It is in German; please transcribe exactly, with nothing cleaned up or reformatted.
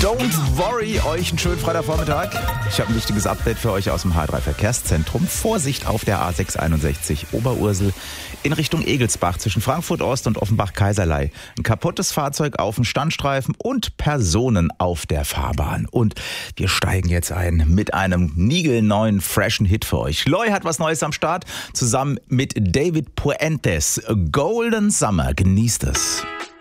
Don't worry, euch einen schönen Freitagvormittag. Ich habe ein wichtiges Update für euch aus dem H drei Verkehrszentrum. Vorsicht auf der A sechs einundsechzig Oberursel in Richtung Egelsbach zwischen Frankfurt Ost und Offenbach-Kaiserlei. Ein kaputtes Fahrzeug auf dem Standstreifen und Personen auf der Fahrbahn. Und wir steigen jetzt ein mit einem niegelneuen, freshen Hit für euch. Loy hat was Neues am Start, zusammen mit David Puentes. Golden Summer, genießt es.